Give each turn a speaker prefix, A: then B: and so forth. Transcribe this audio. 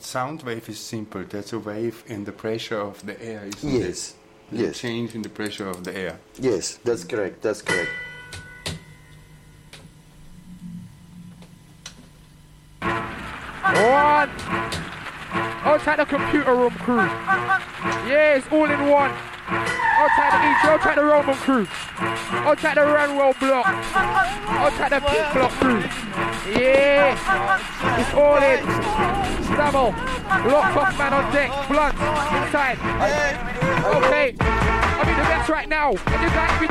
A: sound wave is simple. That's a wave in the pressure of the air, isn't
B: Yes.
A: it?
B: Yes.
A: Change in the pressure of the air.
B: Yes, that's correct. That's correct.
C: One. Outside the computer room crew. Yes, all in one. Outside the each, outside the Roman crew. Outside the Ranwell block. Outside the pink block crew. Yeah. It's all in. Double. Locked off man on deck. Blunt. Inside. Okay. I'm in the best right now. And you guys